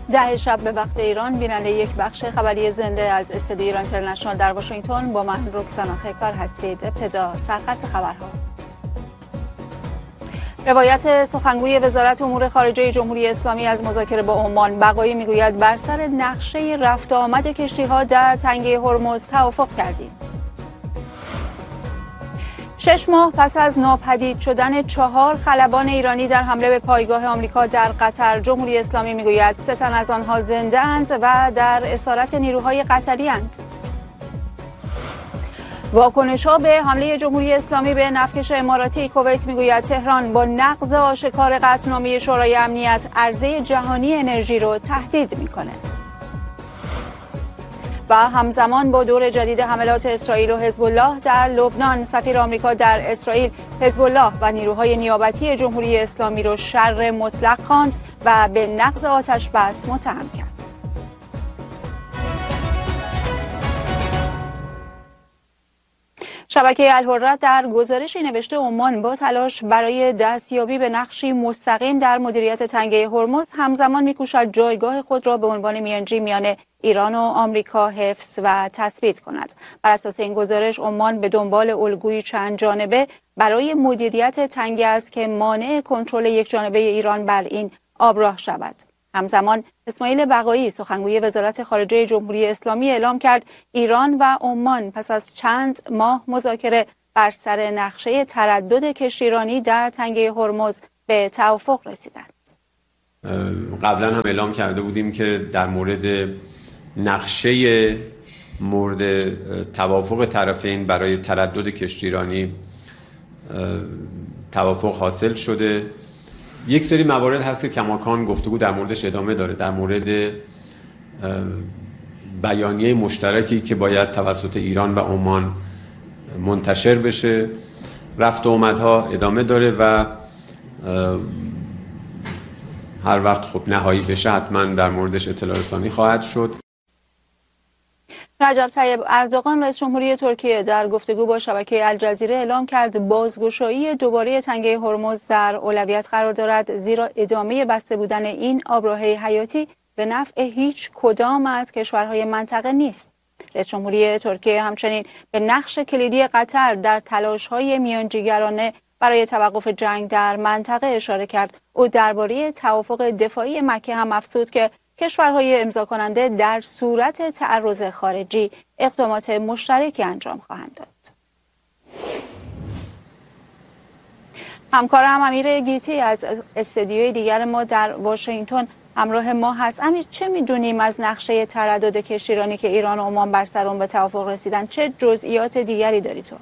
ده شب به وقت ایران بیننده یک بخش خبری زنده از استودیو ایران اینترنشنال در واشنگتن با من رکسانا خیکار هستید. ابتدا سرخط خبرها. روایت سخنگوی وزارت امور خارجه جمهوری اسلامی از مذاکره با عمان. بقایی میگوید بر سر نقشه رفت و آمد کشتی‌ها در تنگه هرمز توافق کردیم. 6 ماه پس از ناپدید شدن 4 خلبان ایرانی در حمله به پایگاه آمریکا در قطر، جمهوری اسلامی میگوید 3 تن از آنها زنده اند و در اسارت نیروهای قطری اند. واکنش‌ها به حمله جمهوری اسلامی به نفتکش اماراتی کویت میگوید تهران با نقض آشکار قطعنامه شورای امنیت عرضه جهانی انرژی رو تهدید میکنه. و همزمان با دور جدید حملات اسرائیل و حزب الله در لبنان، سفیر آمریکا در اسرائیل حزب الله و نیروهای نیابتی جمهوری اسلامی را شر مطلق خواند و به نقض آتش بس متهم کرد. شبکه الحرة در گزارشی نوشته عمان با تلاش برای دستیابی به نقشی مستقیم در مدیریت تنگه هرمز همزمان می‌کوشد جایگاه خود را به عنوان میانجی میان ایران و آمریکا حفظ و تثبیت کند. بر اساس این گزارش عمان به دنبال الگویی چند جانبه برای مدیریت تنگه است که مانع کنترل یک جانبه ایران بر این آبراه شود. همزمان اسماعیل بقایی سخنگوی وزارت خارجه جمهوری اسلامی اعلام کرد ایران و عمان پس از چند ماه مذاکره بر سر نقشه تردد کشتیرانی در تنگه هرمز به توافق رسیدند. قبلا هم اعلام کرده بودیم که در مورد نقشه مورد توافق طرفین برای تردد کشتیرانی توافق حاصل شده. یک سری موارد هست که کماکان گفتگو در موردش ادامه داره، در مورد بیانیه مشترکی که باید توسط ایران و عمان منتشر بشه. رفت و آمدها ادامه داره و هر وقت خب نهایی بشه حتما در موردش اطلاع رسانی خواهد شد. رجب طیب اردوغان رئیس جمهوری ترکیه در گفتگو با شبکه الجزیره اعلام کرد بازگشایی دوباره تنگه هرمز در اولویت قرار دارد، زیرا ادامه بسته بودن این آبراه حیاتی به نفع هیچ کدام از کشورهای منطقه نیست. رئیس جمهوری ترکیه همچنین به نقش کلیدی قطر در تلاش‌های میانجیگرانه برای توقف جنگ در منطقه اشاره کرد. او درباره توافق دفاعی مکه هم افزود که کشورهای امضا کننده در صورت تعرض خارجی اقدامات مشترکی انجام خواهند داد. همکارم امیر گیتی از استودیوی دیگر ما در واشنگتن همراه ما هست. امیر، چه میدونیم از نقشه تردد کشتیرانی که ایران و عمان بر سر اون به توافق رسیدن؟ چه جزئیات دیگری داری تو؟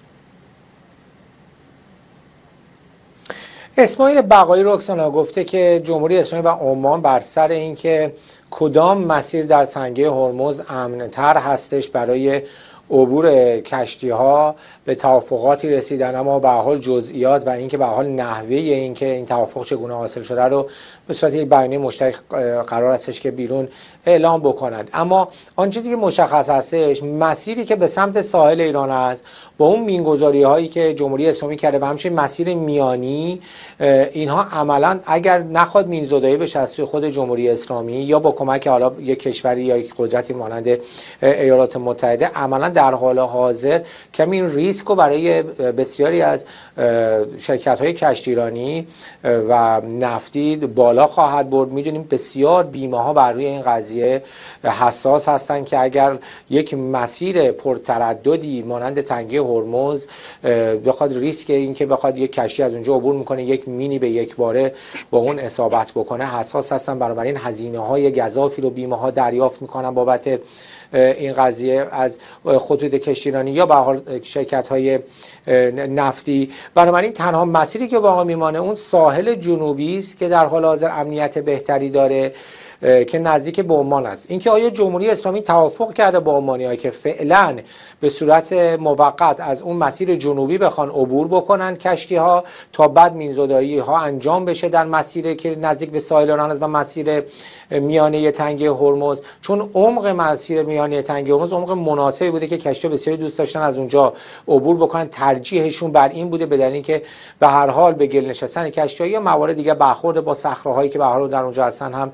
اسماعیل بقایی رکسانا گفته که جمهوری اسلامی و عمان بر سر اینکه کدام مسیر در تنگه هرمز امن‌تر هستش برای عبور کشتی‌ها به توافقاتی رسیدن، اما به حال جزئیات و اینکه به حال نحوه اینکه این توافق چگونه حاصل شده رو به صورت یک بیانیه مشترک قرار هستش که بیرون اعلام بکنند. اما آن چیزی که مشخص هستش مسیری که به سمت ساحل ایران است با اون مینگذاری هایی که جمهوری اسلامی کرده و همچنین مسیر میانی، اینها عملا اگر نخواد مینزدایی بشه از سوی خود جمهوری اسلامی یا با کمک حالا یک کشوری یا یک قدرتی مانند ایالات متحده، عملا در حال حاضر کمی این ریسک رو برای بسیاری از شرکت‌های کشتیرانی و نفتی بالا خواهد برد. میدونیم بسیار بیمه‌ها بر روی این قضیه حساس هستند که اگر یک مسیر پرترددی مانند تنگه هرمز بخواد ریسک این که بخواد یک کشتی از اونجا عبور میکنه یک مینی به یک باره با اون اصابت بکنه حساس هستن، بنابراین هزینه‌های گزافی رو بیمه‌ها دریافت میکنن بابت این قضیه از خطوط کشتیرانی یا به حال شرکت‌های نفتی. بنابراین تنها مسیری که باقی میمانه اون ساحل جنوبی است که در حال حاضر امنیت بهتری داره که نزدیک به عمان است. اینکه آیا جمهوری اسلامی توافق کرده با عمانی‌ها که فعلا به صورت موقت از اون مسیر جنوبی بخوان عبور بکنن کشتی‌ها تا بعد مینزدایی‌ها انجام بشه در مسیری که نزدیک به ساحل ایران است و مسیر میانه تنگه هرمز، چون عمق مسیر میانه تنگه هرمز عمق مناسبی بوده که کشتی‌ها بسیاری دوست داشتن از اونجا عبور بکنن. ترجیحشون بر این بوده به دلیل اینکه به هر حال به گل نشستن کشتی‌ها یا موارد دیگه برخورد با صخره‌های گروه‌هایی که به هر حال در اونجا هستن هم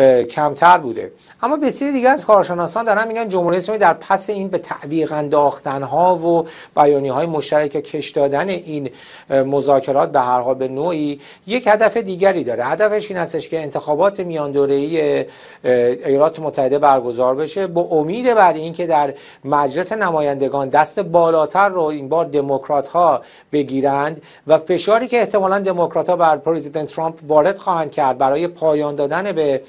کمتر بوده. اما بسیاری دیگر از کارشناسان دارن میگن جمهوری اسلامی در پس این به تعویق انداختن‌ها و بیانیه‌های مشترک کش دادن این مذاکرات به هر حال به نوعی یک هدف دیگری داره. هدفش این هستش که انتخابات میان دوره‌ای ایالات متحده برگزار بشه با امید بر اینکه در مجلس نمایندگان دست بالاتر رو این بار دموکرات‌ها بگیرند و فشاری که احتمالاً دموکرات‌ها بر پرزیدنت ترامپ وارد خواهند کرد برای پایان دادن به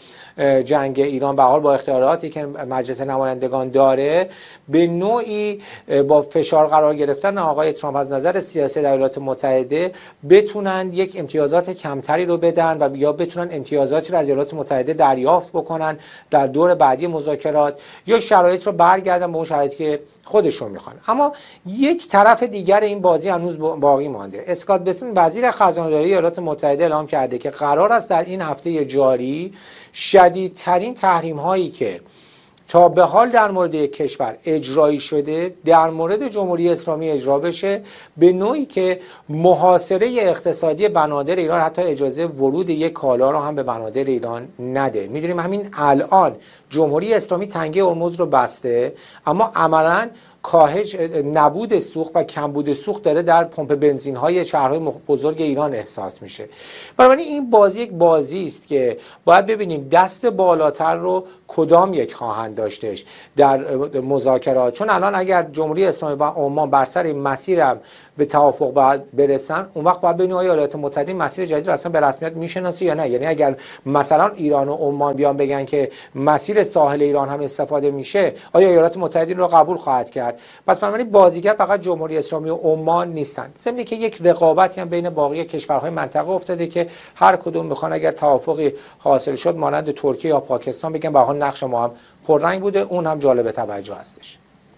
جنگ ایران به حال با اختیاراتی که مجلس نمایندگان داره به نوعی با فشار قرار گرفتن آقای ترامپ از نظر سیاسی در ایالات متحده بتونن یک امتیازات کمتری رو بدن و یا بتونن امتیازاتی رو از ایالات متحده دریافت بکنن در دور بعدی مذاکرات یا شرایط رو برگردن به اون شرایطی که خودشون میخوان. اما یک طرف دیگر این بازی هنوز باقی مانده. اسکات بسنت وزیر خزانه‌داری ایالات متحده اعلام کرده که قرار است در این هفته جاری شدیدترین تحریم هایی که تا به حال در مورد یک کشور اجرایی شده در مورد جمهوری اسلامی اجرا بشه، به نوعی که محاصره اقتصادی بنادر ایران حتی اجازه ورود یک کالا رو هم به بنادر ایران نده. میدونیم همین الان جمهوری اسلامی تنگه هرمز رو بسته، اما عملاً کاهش نبود سوخت و کمبود سوخت داره در پمپ بنزین های شهرهای بزرگ ایران احساس میشه. بنابراین این بازی یک بازی است که باید ببینیم دست بالاتر رو کدام یک خواهند داشتش در مذاکرات، چون الان اگر جمهوری اسلامی و عمان بر سر این مسیر هم به توافق باید برسن، اون وقت باید ببینیم آیا ایالات متحده مسیر جدید رو اصلا به رسمیت میشناسه یا نه. یعنی اگر مثلا ایران و عمان بیان بگن که مسیر ساحل ایران هم استفاده میشه، آیا ایالات متحده رو قبول خواهد کرد؟ پس بنابراین بازیگر فقط جمهوری اسلامی و عمان نیستند، ضمن که یک رقابتی هم بین باقی کشورهای منطقه افتاده که هر کدوم میخوان اگر توافقی حاصل شد مانند ترکیه یا پاکستان بگن به حال نقش ما هم پررنگ بوده. اون هم جالب توجه هستش.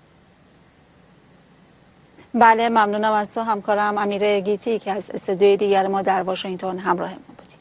بله، ممنونم از تو همکارم امیر گیتی که از استودیوی دیگر ما در واشنگتن همراه ما بودیم.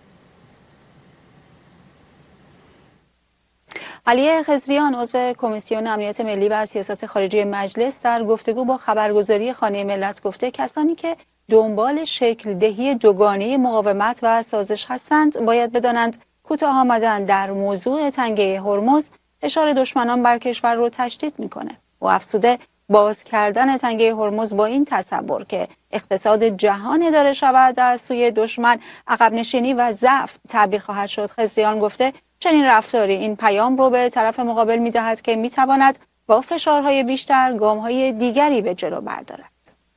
علی خضریان عضو کمیسیون امنیت ملی و سیاست خارجی مجلس در گفتگو با خبرگزاری خانه ملت گفته کسانی که دنبال شکل دهی دوگانه مقاومت و سازش هستند باید بدانند کوتاه آمدن در موضوع تنگه هرمز فشار دشمنان بر کشور رو تشدید میکنه. و افزوده باز کردن تنگه هرمز با این تصور که اقتصاد جهان اداره شود از سوی دشمن عقب نشینی و ضعف تعبیر خواهد شد. خضریان گفته چنین رفتاری این پیام رو به طرف مقابل می‌دهد که می‌تواند با فشارهای بیشتر گام‌های دیگری به جلو بردارد.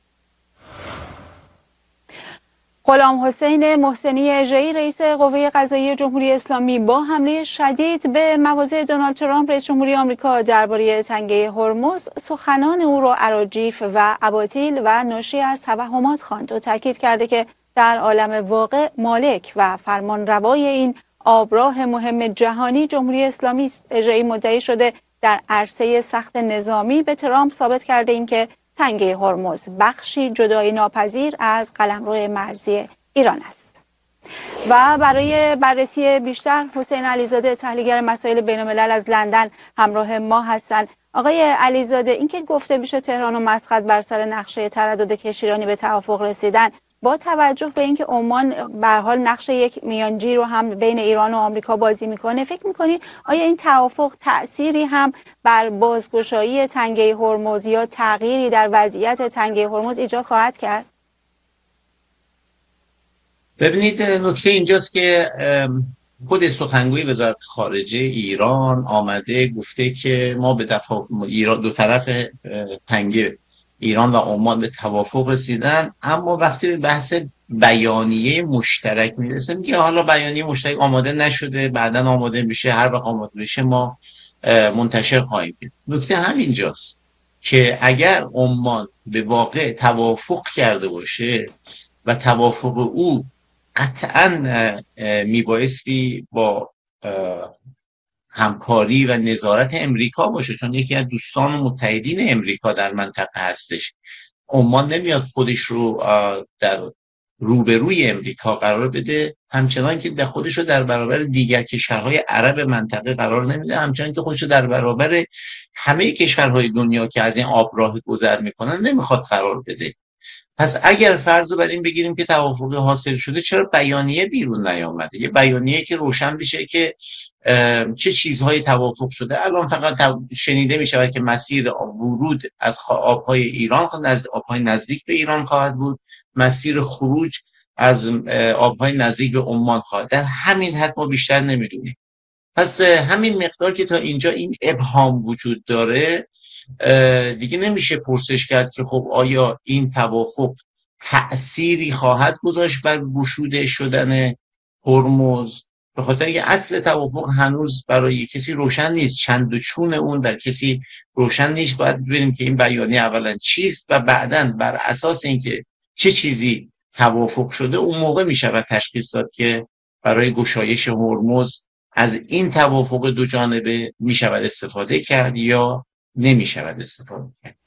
غلام حسین محسنی اژه‌ای رئیس قوه قضاییه جمهوری اسلامی با حمله شدید به مواضع دونالد ترامپ رئیس جمهوری آمریکا درباره تنگه هرمز سخنان او را اراجیف و اباطیل و ناشی از توهمات خواند و تاکید کرده که در عالم واقع مالک و فرمانروای این آبراه مهم جهانی جمهوری اسلامی است. اژه‌ای مدعی شده در عرصه سخت نظامی به ترامپ ثابت کرده ایم که تنگه هرمز بخشی جدایی ناپذیر از قلمرو مرزی ایران است. و برای بررسی بیشتر حسین علیزاده تحلیلگر مسائل بین الملل از لندن همراه ما هستند. آقای علیزاده، اینکه گفته میشه تهران و مسقط بر سر نقشه تردد کشتیرانی به توافق رسیدن، با توجه به اینکه عمان به هر حال نقش یک میانجی رو هم بین ایران و آمریکا بازی میکنه، فکر میکنید آیا این توافق تأثیری هم بر بازگشایی تنگه هرمز یا تغییری در وضعیت تنگه هرمز ایجاد خواهد کرد؟ ببینید، نکته اینجاست که خود سخنگوی وزارت خارجه ایران آمده گفته که ما به دو طرف تنگه ایران و عمان به توافق رسیدن، اما وقتی به بحث بیانیه مشترک میرسه میگه حالا بیانیه مشترک آماده نشده، بعداً آماده میشه، هر وقت آماده بشه ما منتشر خواهیم کرد. نکته همینجاست که اگر عمان به واقع توافق کرده باشه و توافق او قطعاً میبایستی با همکاری و نظارت امریکا باشه، چون یکی از دوستان و متحدین امریکا در منطقه هستش. عمان نمیاد خودش رو در روبروی امریکا قرار بده، همچنان که خودش رو در برابر دیگر کشورهای عرب منطقه قرار نمیده، همچنان که خودش رو در برابر همه کشورهای دنیا که از این آبراه گذر میکنن نمیخواد قرار بده. پس اگر فرض رو بر این بگیریم که توافق حاصل شده، چرا بیانیه بیرون نیامده؟ یه بیانیه که روشن بشه که چه چیزهایی توافق شده. الان فقط شنیده می شود که مسیر ورود از آبهای ایران آبهای نزدیک به ایران خواهد بود، مسیر خروج از آبهای نزدیک به عمان خواهد. در همین حد ما بیشتر نمیدونیم. پس همین مقدار که تا اینجا این ابهام وجود داره، دیگه نمیشه پرسش کرد که خب آیا این توافق تأثیری خواهد گذاشت بر گشوده شدن هرمز، به خاطر اینکه اصل توافق هنوز برای کسی روشن نیست، چند و چون اون در کسی روشن نیست. باید ببینیم که این بیانیه اولا چیست و بعداً بر اساس اینکه چه چیزی توافق شده اون موقع میشود تشخیص داد که برای گشایش هرمز از این توافق دو جانبه میشود استفاده کرد یا نمیشود استفاده کرد.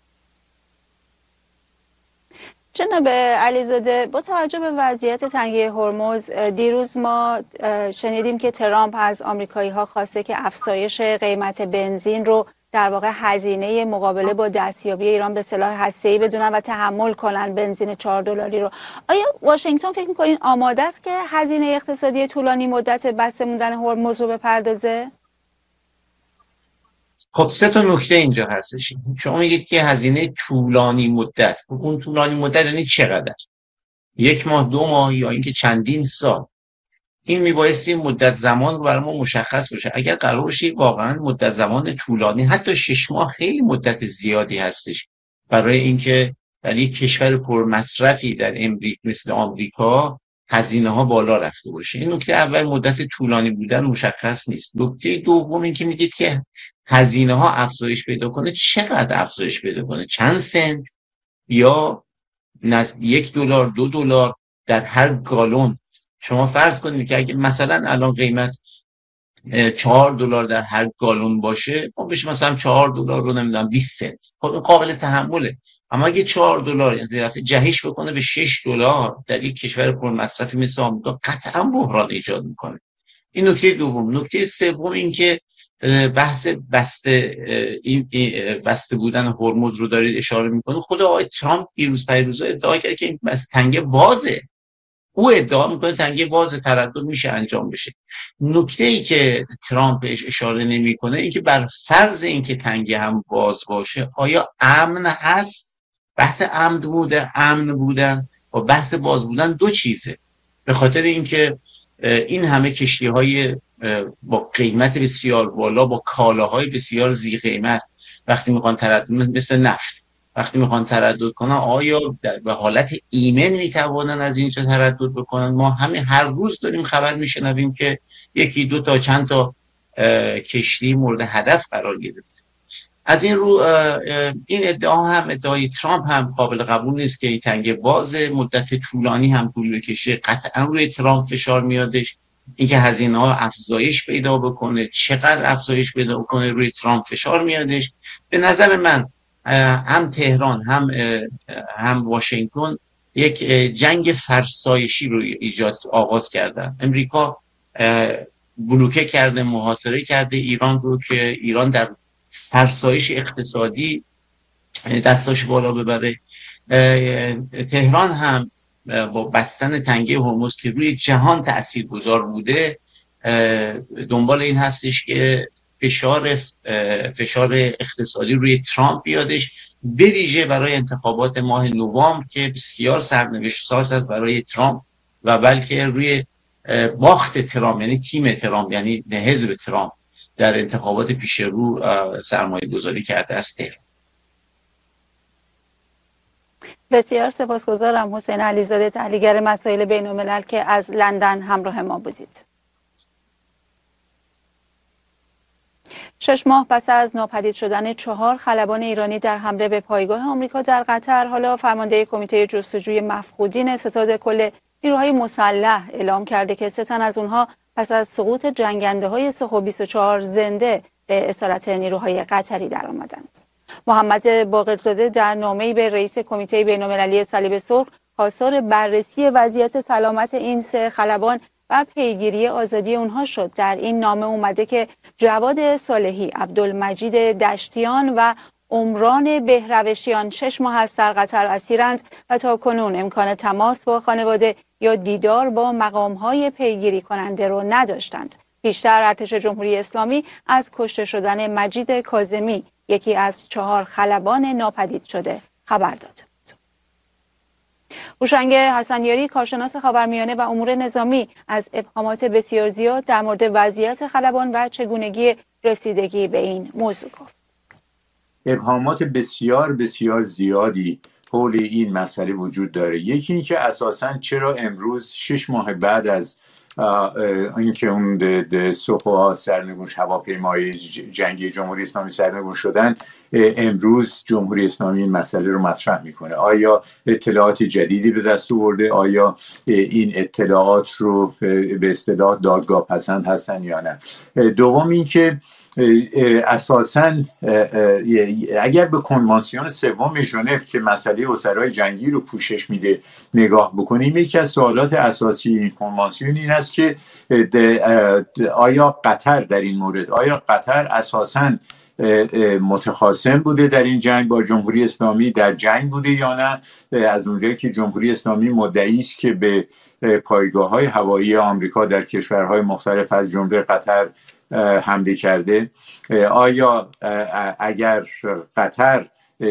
جناب علیزاده، با توجه به وضعیت تنگه هرمز، دیروز ما شنیدیم که ترامپ از آمریکایی‌ها خواسته که افزایش قیمت بنزین رو در واقع هزینه مقابله با دستیابی ایران به سلاح هسته‌ای بدونن و تحمل کنن بنزین $4 رو. آیا واشنگتن فکر می‌کنین آماده است که هزینه اقتصادی طولانی مدت بسته موندن هرمز رو بپردازه؟ خب سه تا نکته اینجا هستش. شما میگید که هزینه طولانی مدت، اون طولانی مدت یعنی چقدر؟ 1 ماه، 2 ماه، یا اینکه چندین سال؟ این میبایستی مدت زمان رو برای ما مشخص بشه. اگر قرار باشه واقعا مدت زمان طولانی، حتی 6 ماه خیلی مدت زیادی هستش برای اینکه در یک کشور پرمصرفی در مثل آمریکا هزینه ها بالا رفته باشه. این نکته اول، مدت طولانی بودن مشخص نیست. نکته دوم این که میگید که هزینه ها افزایش پیدا کنه. چقدر افزایش پیدا کنه؟ چند سنت یا $1 $2 در هر گالون؟ شما فرض کنید که اگه مثلا الان قیمت $4 در هر گالون باشه، اون بشه مثلا $4 رو نمیدونم 20 سنت، خب قابل تحمله. اما اگه $4 یعنی جهش بکنه به $6 در یک کشور پرمصرفی مثل آمریکا، قطعا بحران ایجاد میکنه. این نکته دوم. نکته سوم این که بحث بسته بودن هرمز رو دارید اشاره میکنه. خود آقای ترامپ دیروز پیروزا ادعا کرد که این تنگه بازه. او ادعا میکنه تنگه باز، تردد میشه انجام بشه. نکته ای که ترامپ بهش اشاره نمیکنه این که بر فرض این که تنگه هم باز باشه، آیا امن هست؟ بحث امن بودن و بحث باز بودن دو چیزه. به خاطر اینکه این همه کشتی های با قیمت بسیار بالا، با کالاهای بسیار زی قیمت، وقتی میخوان تردد، مثل نفت، وقتی میخوان تردد کنن، آیا به حالت ایمن میتوانن از اینجا تردد بکنن؟ ما هر روز داریم خبر میشنویم که 1 2 تا چند تا کشتی مورد هدف قرار گرفته. از این رو این ادعا هم، ادعای ترامپ هم قابل قبول نیست که این تنگه باز مدت طولانی هم طول بکشه. قطعا روی ترامپ فشار میادش. اینکه هزینه ها افزایش پیدا بکنه، چقدر افزایش پیدا بکنه، روی ترامپ فشار میادش. به نظر من هم تهران هم واشنگتن یک جنگ فرسایشی رو آغاز کردن. امریکا بلوکه کرده، محاصره کرده ایران رو که ایران در فرسایش اقتصادی دستاش بالا ببره. تهران هم با بستن تنگه هرمز که روی جهان تاثیرگذار بوده، دنبال این هستش که فشار اقتصادی روی ترامپ بیادش، به ویژه برای انتخابات ماه نوامبر که بسیار سرنوشت ساز است برای ترامپ، و بلکه روی باخت ترامپ، یعنی تیم ترامپ، یعنی حزب ترامپ در انتخابات پیش رو سرمایه گذاری کرده است. بسیار سپاسگزارم حسین علیزاده، تحلیلگر مسائل بین الملل، که از لندن همراه ما بودید. 6 ماه پس از ناپدید شدن 4 خلبان ایرانی در حمله به پایگاه آمریکا در قطر، حالا فرمانده کمیته جستجوی مفقودین ستاد کل نیروهای مسلح اعلام کرده که 3 تن از اونها پس از سقوط جنگنده‌های سخو 24 زنده به اسارت نیروهای قطری درآمدند. محمد باقرزاده در نامه‌ای به رئیس کمیته بین‌المللی صلیب سرخ خواستار بررسی وضعیت سلامت این 3 خلبان و پیگیری آزادی اونها شد. در این نامه اومده که جواد صالحی، عبدالمجید دشتیان و عمران بهروشیان 6 ماه است در قطر اسیرند و تا کنون امکان تماس با خانواده یا دیدار با مقام‌های پیگیری کننده را نداشتند. پیشتر ارتش جمهوری اسلامی از کشته شدن مجید کاظمی، یکی از 4 خلبان ناپدید شده، خبر داده بود. هوشنگ حسنیاری، کارشناس خاورمیانه و امور نظامی، از ابهامات بسیار زیاد در مورد وضعیت خلبان و چگونگی رسیدگی به این موضوع گفت. ابهامات بسیار زیادی حول این مسئله وجود داره. یکی این که اساساً چرا امروز 6 ماه بعد از اینکه اون سوخوها سرنگون هواپیمای جنگی جمهوری اسلامی سرنگون شدن، امروز جمهوری اسلامی این مسئله رو مطرح میکنه؟ آیا اطلاعات جدیدی به دست آورده؟ آیا این اطلاعات رو به اصطلاح دادگاه پسند هستن یا نه؟ دوم این که اساساً اگر به کنوانسیون سوم ژنو که مسئله اسرای جنگی رو پوشش میده نگاه بکنیم، یکی از سوالات اساسی این کنوانسیون این است که آیا قطر در این مورد، آیا قطر اساساً متخاصم بوده در این جنگ با جمهوری اسلامی، در جنگ بوده یا نه؟ از اونجایی که جمهوری اسلامی مدعی است که به پایگاه‌های هوایی آمریکا در کشورهای مختلف از جمله قطر حمله کرده، آیا اگر قطر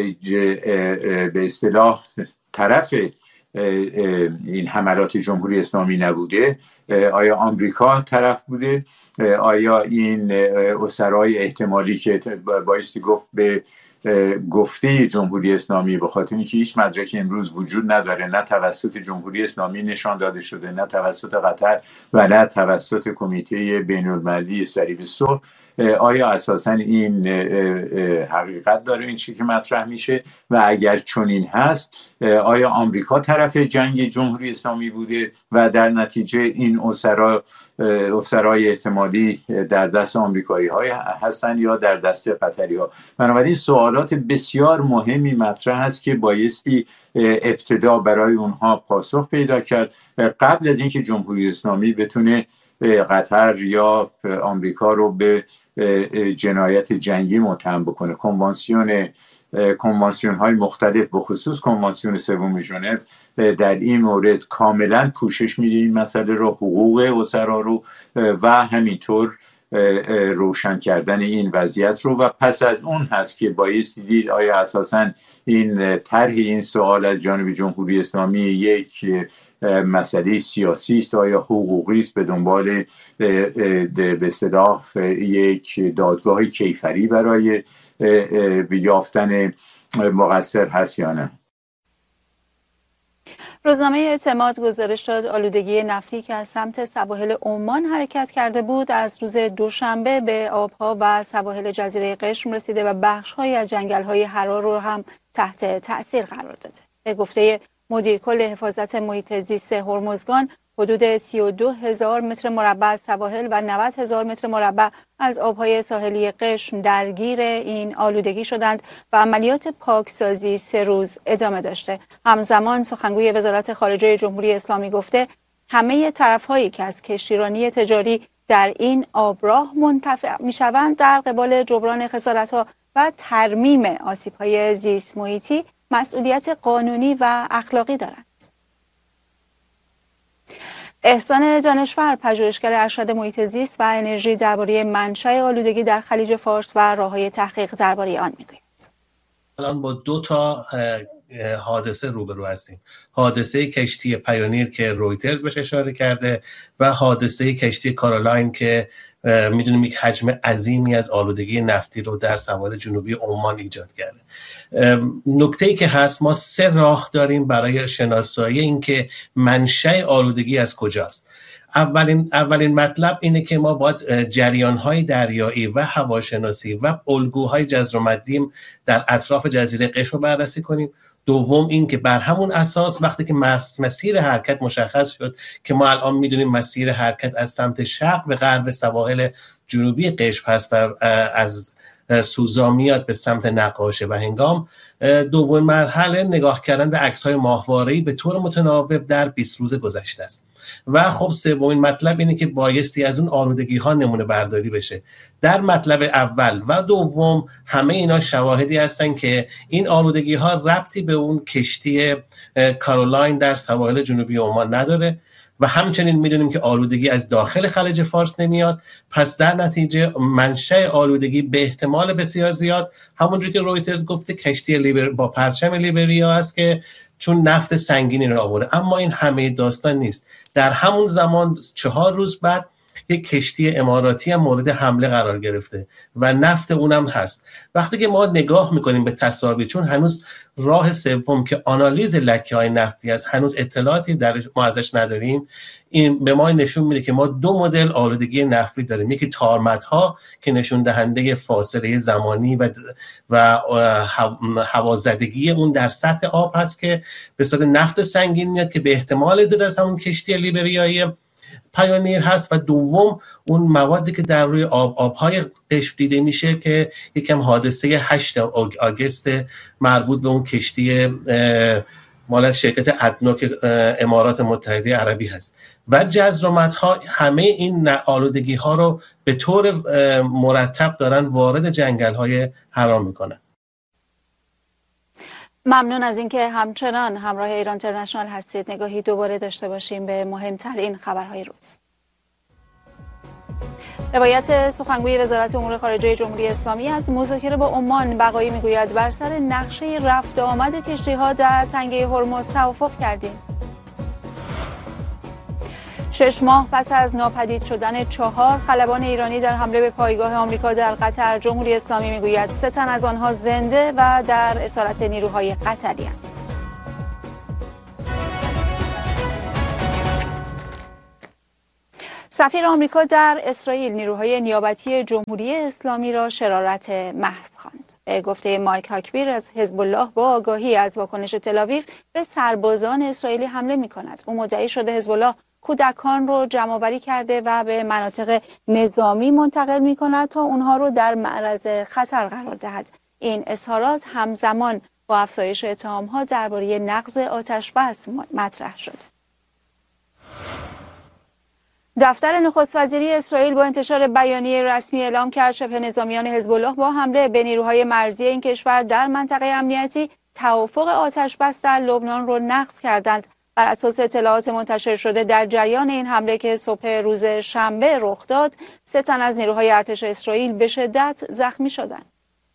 به اصطلاح طرف این حملات جمهوری اسلامی نبوده، آیا آمریکا طرف بوده؟ آیا این اسرای احتمالی که بایستی گفت به گفته جمهوری اسلامی، به خاطر اینکه هیچ مدرکی امروز وجود نداره، نه توسط جمهوری اسلامی نشان داده شده، نه توسط قطر و نه توسط کمیته بین‌المللی صلیب صلح، آیا اساساً این حقیقت داره این چیزی که مطرح میشه؟ و اگر چنین هست، آیا آمریکا طرف جنگ جمهوری اسلامی بوده و در نتیجه این اسرای احتمالی در دست آمریکایی های هستن یا در دست قطری ها؟ بنابراین سوالات بسیار مهمی مطرح است که بایستی ابتدا برای اونها پاسخ پیدا کرد قبل از اینکه جمهوری اسلامی بتونه قطر یا آمریکا رو به جنایت جنگی متهم بکنه. کنوانسیون های مختلف به خصوص کنوانسیون سوم ژنو در این مورد کاملا پوشش میده این مسئله رو، حقوق اسرا رو و همینطور روشن کردن این وضعیت رو. و پس از اون هست که بایستی دید آیا اساساً این طرح این سوال از جانب جمهوری اسلامی یک مسئله سیاسی است، آیا حقوقی است، به دنبال به اصطلاح یک دادگاه کیفری برای یافتن مقصر هست یا نه. روزنامه اعتماد گزارش داد آلودگی نفتی که از سمت سواحل عمان حرکت کرده بود از روز دوشنبه به آبها و سواحل جزیره قشم رسیده و بخش‌هایی از جنگل‌های حرا رو هم تحت تأثیر قرار داده. به گفته مدیر کل حفاظت محیط زیست هرمزگان، حدود 32,000 متر مربع از سواحل و 90,000 متر مربع از آبهای ساحلی قشم درگیر این آلودگی شدند و عملیات پاکسازی 3 روز ادامه داشته. همزمان سخنگوی وزارت خارجه جمهوری اسلامی گفته همه طرف‌هایی که از کشتیرانی تجاری در این آبراه منتفع می‌شوند در قبال جبران خسارت‌ها و ترمیم آسیب‌های زیست محیطی مسئولیت قانونی و اخلاقی دارند. احسان دانشور، پژوهشگر ارشد محیط زیست و انرژی، درباره منشأ آلودگی در خلیج فارس و راه‌های تحقیق درباره آن میگوید. الان با 2 تا حادثه روبرو هستیم. حادثه کشتی پیونیر که رویترز بهش اشاره کرده و حادثه کشتی کارولاین که میدونیم یک حجم عظیمی از آلودگی نفتی رو در سواحل جنوبی عمان ایجاد کرده. نکته‌ای که هست، ما 3 راه داریم برای شناسایی این که منشأ آلودگی از کجاست. اولین مطلب اینه که ما باید جریان‌های دریایی و هواشناسی و الگوهای جزر و مدیم در اطراف جزیره قشم رو بررسی کنیم. دوم این که بر همون اساس وقتی که مسیر حرکت مشخص شد که ما الان میدونیم مسیر حرکت از سمت شرق به غرب سواحل جنوبی قشم هست و از سوزا میاد به سمت نقاشه و هنگام. دومین مرحله نگاه کردن به عکس‌های ماهواره‌ای به طور متناوب در 20 روز گذشته است. و خب سومین مطلب اینه که بایستی از اون آلودگی‌ها نمونه برداری بشه. در مطلب اول و دوم همه اینا شواهدی هستن که این آلودگی‌ها ربطی به اون کشتی کارولاین در سواحل جنوبی عمان نداره و همچنین میدونیم که آلودگی از داخل خلیج فارس نمیاد. پس در نتیجه منشأ آلودگی به احتمال بسیار زیاد همونجور که رویترز گفته کشتی با پرچم لیبریا است که چون نفت سنگینی رو آورده. اما این همه داستان نیست. در همون زمان 4 روز بعد یک کشتی اماراتی هم مورد حمله قرار گرفته و نفت اونم هست. وقتی که ما نگاه میکنیم به تصاویر، چون هنوز راه سوم که آنالیز لکه‌های نفتی است هنوز اطلاعاتی ما ازش نداریم، این به ما نشون میده که ما 2 مدل آلودگی نفتی داریم. یکی تارمت‌ها که نشون دهنده فاصله زمانی و هوازدگی اون در سطح آب هست که به صورت نفت سنگین میاد که به احتمال زیاد از همون کشتی لیبریایی پایونیر هست. و دوم اون موادی که در روی آبهای قشم دیده میشه که یکم حادثه 8 آگوست مربوط به اون کشتی مال شرکت ادنوک امارات متحده عربی هست. و جزرومت‌ها همه این آلودگی ها رو به طور مرتب دارن وارد جنگل‌های حرام میکنن. ممنون از اینکه همچنان همراه ایران اینترنشنال هستید. نگاهی دوباره داشته باشیم به مهمترین خبرهای روز. روایت سخنگوی وزارت امور خارجه جمهوری اسلامی از مذاکره با عمان بقایی میگوید بر سر نقشه رفت آمد کشتی‌ها در تنگه هرمز توافق کردیم. 6 ماه پس از ناپدید شدن 4 خلبان ایرانی در حمله به پایگاه آمریکا در قطر، جمهوری اسلامی میگوید 3 تن از آنها زنده و در اسارت نیروهای قطری اند. سفیر آمریکا در اسرائیل نیروهای نیابتی جمهوری اسلامی را شرارت محض خواند. به گفته مایک هاکبیر از حزب الله با آگاهی از واکنش تل‌آویو به سربازان اسرائیلی حمله می‌کند. او مدعی شده حزب الله کودکان رو جمع‌آوری کرده و به مناطق نظامی منتقل می‌کند تا اونها رو در معرض خطر قرار دهد. این اظهارات همزمان با افزایش اتهام‌ها درباره نقض آتش‌بس مطرح شد. دفتر نخست وزیری اسرائیل با انتشار بیانیه رسمی اعلام کرد شبه نظامیان حزب الله با حمله به نیروهای مرزی این کشور در منطقه امنیتی توافق آتش‌بس در لبنان را نقض کردند. بر اساس اطلاعات منتشر شده در جریان این حمله که صبح روز شنبه رخ داد، 3 تن از نیروهای ارتش اسرائیل به شدت زخمی شدند.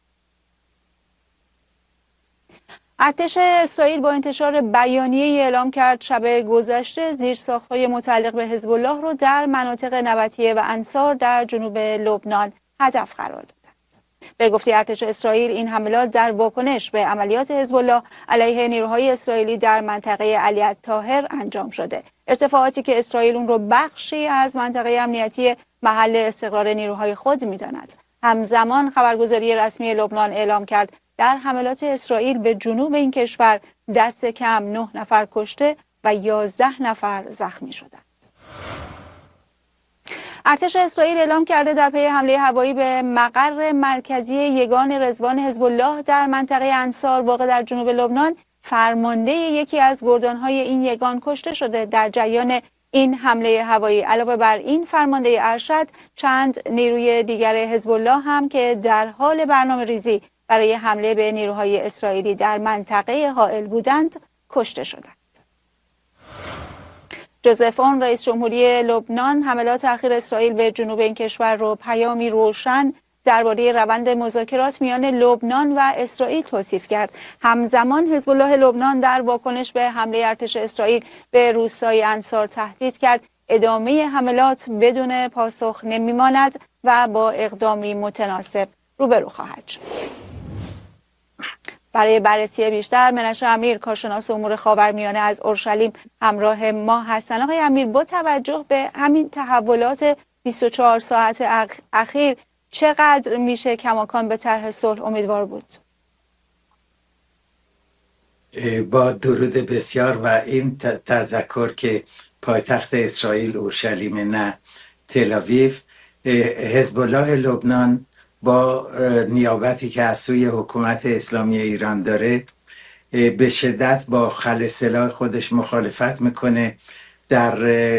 ارتش اسرائیل با انتشار بیانیه اعلام کرد شب گذشته زیرساخت‌های متعلق به حزب الله را در مناطق نبطیه و انصار در جنوب لبنان هدف قرار دادند. به گفته ارتش اسرائیل این حملات در واکنش به عملیات حزب الله علیه نیروهای اسرائیلی در منطقه علی الطاهر انجام شده. ارتفاعاتی که اسرائیل اون را بخشی از منطقه امنیتی محل استقرار نیروهای خود می‌داند. همزمان خبرگزاری رسمی لبنان اعلام کرد در حملات اسرائیل به جنوب این کشور دست کم 9 نفر کشته و 11 نفر زخمی شدند. ارتش اسرائیل اعلام کرده در پی حمله هوایی به مقر مرکزی یگان رضوان حزب الله در منطقه انصار واقع در جنوب لبنان فرمانده یکی از گردانهای این یگان کشته شده. در جریان این حمله هوایی علاوه بر این فرمانده ارشد چند نیروی دیگر حزب الله هم که در حال برنامه‌ریزی برای حمله به نیروهای اسرائیلی در منطقه حائل بودند کشته شدند. جوزف اون رئیس جمهوری لبنان حملات اخیر اسرائیل به جنوب این کشور را پیامی روشن درباره روند مذاکرات میان لبنان و اسرائیل توصیف کرد. همزمان حزب الله لبنان در واکنش به حمله ارتش اسرائیل به روستای انصار تهدید کرد ادامه حملات بدون پاسخ نمیماند و با اقدامی متناسب روبرو خواهد شد. برای بررسی بیشتر منشه امیر کارشناس امور خاورمیانه از اورشلیم همراه ما هستند. آقای امیر، با توجه به همین تحولات 24 ساعت اخیر چقدر میشه کماکان به طرح صلح امیدوار بود؟ با درود بسیار و این تذکر که پایتخت اسرائیل اورشلیم نه تل آویو، حزب الله لبنان با نیابتی که از سوی حکومت اسلامی ایران داره به شدت با خل سلاح خودش مخالفت میکنه. در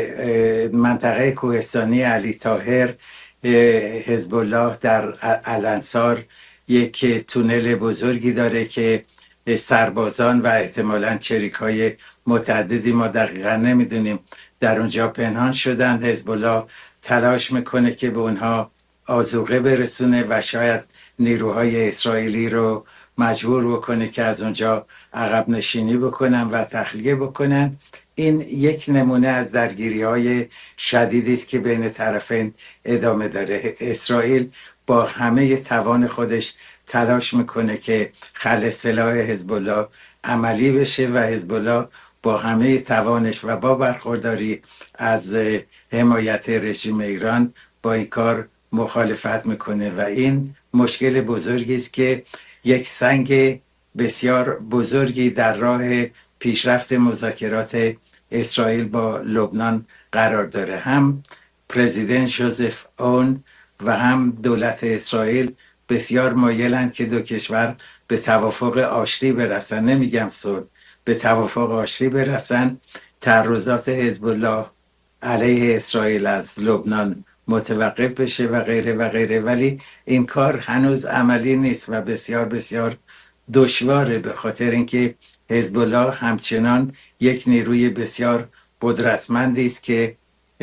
منطقه کوهستانی علی طاهر حزب الله در الانصار یک تونل بزرگی داره که سربازان و احتمالاً چریک‌های متعددی، ما دقیقا نمیدونیم، در اونجا پنهان شدن. حزب الله تلاش میکنه که به اونها آذوقه برسونه و شاید نیروهای اسرائیلی رو مجبور بکنه که از اونجا عقب نشینی بکنن و تخلیه بکنن. این یک نمونه از درگیری‌های شدیدی است که بین طرفین ادامه داره. اسرائیل با همه توان خودش تلاش میکنه که خل سلاح حزب الله عملی بشه و حزب الله با همه توانش و با برخورداری از حمایت رژیم ایران با این کار مخالفت میکنه و این مشکل بزرگی است که یک سنگ بسیار بزرگی در راه پیشرفت مذاکرات اسرائیل با لبنان قرار داره. هم پرزیدنت جوزف اون و هم دولت اسرائیل بسیار مایلند که دو کشور به توافق آشتی برسن، نمیگم صلح، به توافق آشتی برسن. تعرضات حزب الله علیه اسرائیل از لبنان متوقف بشه و غیره و غیره، ولی این کار هنوز عملی نیست و بسیار بسیار دشواره، به خاطر اینکه حزب الله همچنان یک نیروی بسیار قدرتمندی است که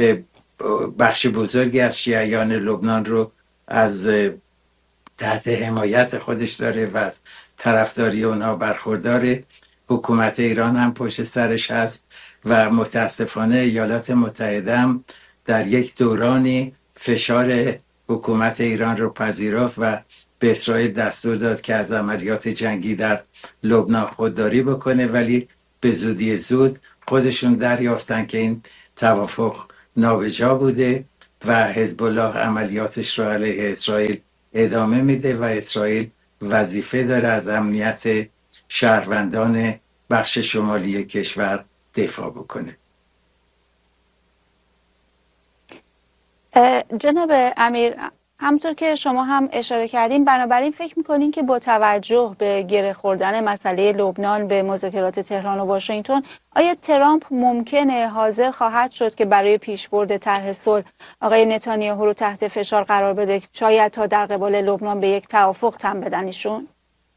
بخش بزرگی از شیعیان لبنان رو از تحت حمایت خودش داره و از طرفداری اونها برخورداره. حکومت ایران هم پشت سرش هست و متاسفانه ایالات متحده هم در یک دورانی فشار حکومت ایران رو پذیرفت و به اسرائیل دستور داد که از عملیات جنگی در لبنان خودداری بکنه، ولی به زودی زود خودشون دریافتن که این توافق نابجا بوده و حزب الله عملیاتش رو علیه اسرائیل ادامه میده و اسرائیل وظیفه داره از امنیت شهروندان بخش شمالی کشور دفاع بکنه. جناب امیر، همطور که شما هم اشاره کردین، بنابراین فکر میکنین که با توجه به گره خوردن مسئله لبنان به مذاکرات تهران و واشنگتن، آیا ترامپ ممکنه حاضر خواهد شد که برای پیشبرد طرح صلح آقای نتانیاهو رو تحت فشار قرار بده، شاید تا در قبال لبنان به یک توافق تن بدن ایشون؟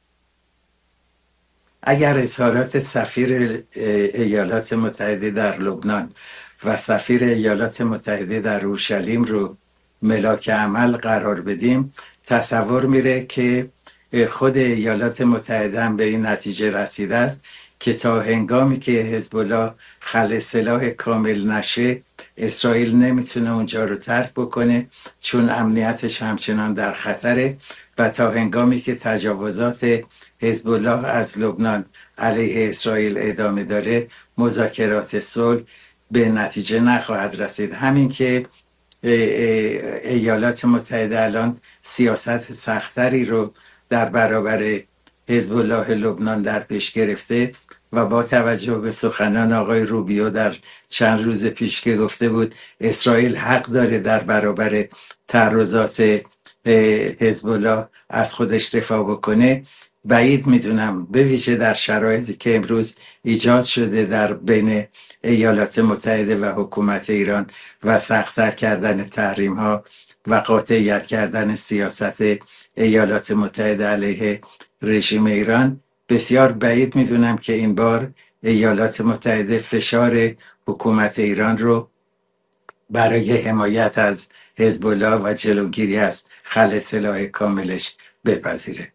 اگر اظهارات سفیر ایالات متحده در لبنان و سفیر ایالات متحده در اورشلیم رو ملاک عمل قرار بدیم، تصور میره که خود ایالات متحده هم به این نتیجه رسیده است که تا هنگامی که حزب الله خل سلاح کامل نشه، اسرائیل نمیتونه اونجا رو ترک بکنه، چون امنیتش همچنان در خطره، و تا هنگامی که تجاوزات حزب الله از لبنان علیه اسرائیل ادامه داره، مذاکرات صلح به نتیجه نخواهد رسید. همین که ایالات متحده الان سیاست سختری رو در برابر حزب الله لبنان در پیش گرفته و با توجه به سخنان آقای روبیو در چند روز پیش که گفته بود اسرائیل حق داره در برابر تعرضات حزب الله از خودش دفاع بکنه، بعید میدونم، به ویژه در شرایطی که امروز ایجاد شده در بین ایالات متحده و حکومت ایران و سخت‌تر کردن تحریم ها و قاطعیت کردن سیاست ایالات متحده علیه رژیم ایران، بسیار بعید میدونم که این بار ایالات متحده فشار حکومت ایران رو برای حمایت از حزب الله و جلوگیری از خل سلاح کاملش بپذیره.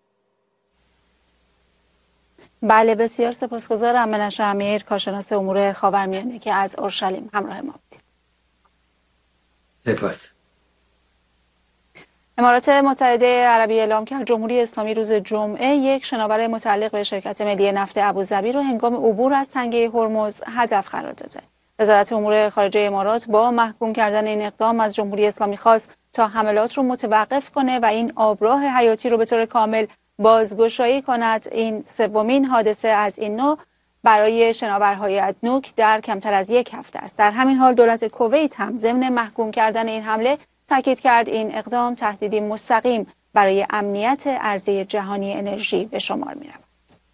بله، بسیار سپاسگزارم. منشه امیر، کارشناس امور خاورمیانه که از اورشلیم همراه ما بودید. سپاس. امارات متحده عربی اعلام کرد جمهوری اسلامی روز جمعه یک شناور متعلق به شرکت ملی نفت ابوظبی را هنگام عبور از تنگه هرمز هدف قرار داده. وزارت امور خارجه امارات با محکوم کردن این اقدام از جمهوری اسلامی خواست تا حملات رو متوقف کنه و این آبراه حیاتی رو به طور کامل بازگشایی کند. این سومین حادثه از این نوع برای شناورهای ادنوک در کمتر از یک هفته است. در همین حال دولت کویت هم ضمن محکوم کردن این حمله تاکید کرد این اقدام تهدیدی مستقیم برای امنیت عرضه جهانی انرژی به شمار می‌رود.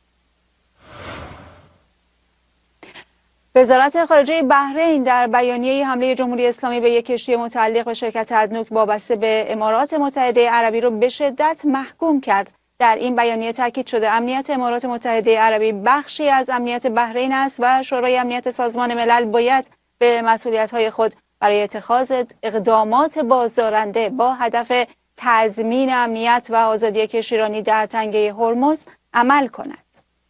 وزارت خارجه بحرین در بیانیه حمله جمهوری اسلامی به یک کشتی متعلق به شرکت ادنوک وابسته به امارات متحده عربی را به شدت محکوم کرد. در این بیانیه تاکید شده امنیت امارات متحده عربی بخشی از امنیت بحرین است و شورای امنیت سازمان ملل باید به مسئولیت‌های خود برای اتخاذ اقدامات بازدارنده با هدف تضمین امنیت و آزادی کشتیرانی در تنگه هرمز عمل کند.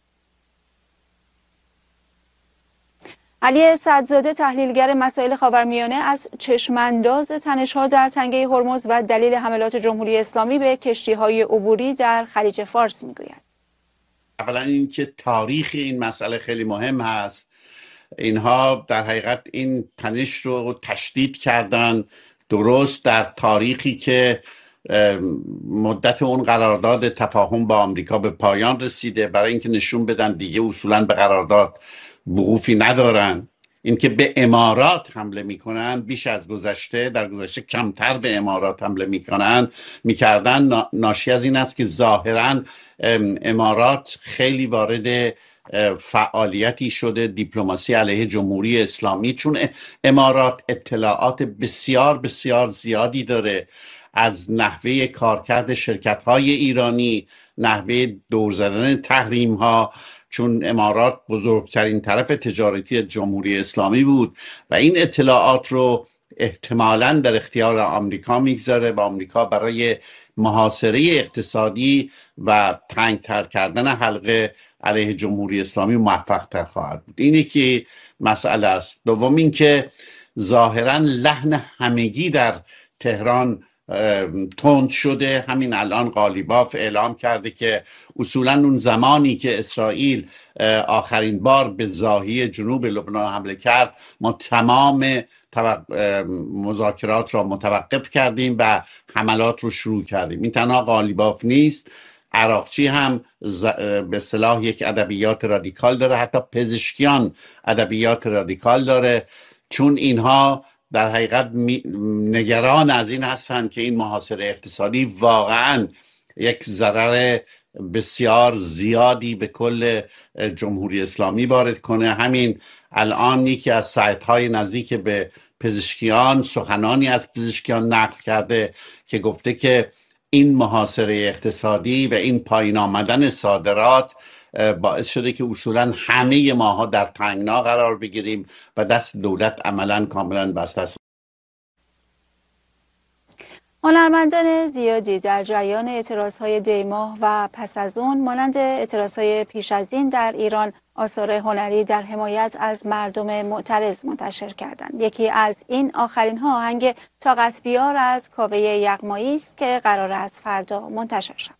علی سعدزاده تحلیلگر مسائل خاورمیانه از چشمانداز تنش‌ها در تنگه هرمز و دلیل حملات جمهوری اسلامی به کشتی‌های عبوری در خلیج فارس می‌گوید. اولا اینکه تاریخ این مسئله خیلی مهم هست. اینها در حقیقت این تنش رو تشدید کردن درست در تاریخی که مدت اون قرارداد تفاهم با آمریکا به پایان رسیده، برای اینکه نشون بدن دیگه اصولا به قرارداد وقوفی ندارن. اینکه به امارات حمله میکنن بیش از گذشته، در گذشته کمتر به امارات حمله میکردن ناشی از این است که ظاهرا امارات خیلی وارد فعالیتی شده دیپلماسی علیه جمهوری اسلامی، چون امارات اطلاعات بسیار بسیار زیادی داره از نحوه کارکرد شرکت‌های ایرانی، نحوه دور زدن تحریم‌ها، چون امارات بزرگترین طرف تجارتی جمهوری اسلامی بود و این اطلاعات رو احتمالاً در اختیار آمریکا میگذاره و آمریکا برای محاصره اقتصادی و تنگتر کردن حلقه علیه جمهوری اسلامی موفق تر خواهد بود. اینی که مسئله است. دوم این که ظاهراً لحن همگی در تهران تند شده. همین الان قالیباف اعلام کرده که اصولا اون زمانی که اسرائیل آخرین بار به ضاحی جنوب لبنان حمله کرد ما تمام مذاکرات را متوقف کردیم و حملات رو شروع کردیم. این تنها قالیباف نیست، عراقچی هم به اصطلاح یک ادبیات رادیکال داره، حتی پزشکیان ادبیات رادیکال داره، چون اینها در حقیقت نگران از این هستند که این محاصره اقتصادی واقعا یک ضرر بسیار زیادی به کل جمهوری اسلامی وارد کنه. همین الان یکی از سایت‌های نزدیک به پزشکیان سخنانی از پزشکیان نقل کرده که گفته که این محاصره اقتصادی و این پایین آمدن صادرات باعث شده که اصولا همه ماها در تنگنا قرار بگیریم و دست دولت عملا کاملا بسته است. هنرمندان زیادی در جریان اعتراضهای دیماه و پس از اون مانند اعتراضهای پیش از این در ایران آثار هنری در حمایت از مردم معترض منتشر کردند. یکی از این آخرین ها آهنگ طاقت بیار از کاوه یغمایی است که قرار است فردا منتشر شود.